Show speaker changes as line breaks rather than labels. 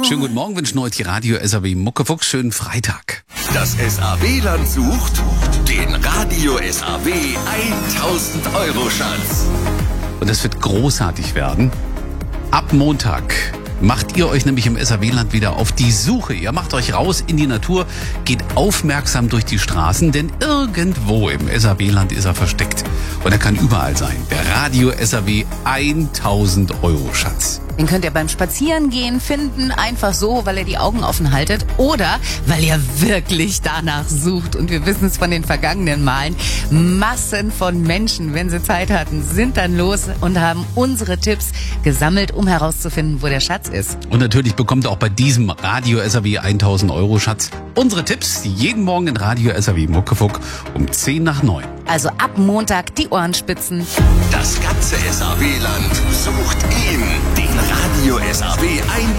Schönen guten Morgen, wünschen heute die Radio SAW Muckefuchs. Schönen Freitag.
Das SAW-Land sucht den Radio SAW 1000 € Schatz.
Und das wird großartig werden. Ab Montag macht ihr euch nämlich im SAW-Land wieder auf die Suche. Ihr macht euch raus in die Natur, geht aufmerksam durch die Straßen, denn irgendwo im SAW-Land ist er versteckt. Und er kann überall sein. Der Radio SAW 1000 € Schatz.
Den könnt ihr beim Spazierengehen finden, einfach so, weil ihr die Augen offen haltet oder weil ihr wirklich danach sucht. Und wir wissen es von den vergangenen Malen. Massen von Menschen, wenn sie Zeit hatten, sind dann los und haben unsere Tipps gesammelt, um herauszufinden, wo der Schatz ist.
Und natürlich bekommt ihr auch bei diesem Radio SAW 1000 € Schatz unsere Tipps jeden Morgen in Radio SAW Muckefuck um 8:50.
Also ab Montag die Ohren spitzen.
Das ganze SAW-Land sucht ihn, den Radio SAW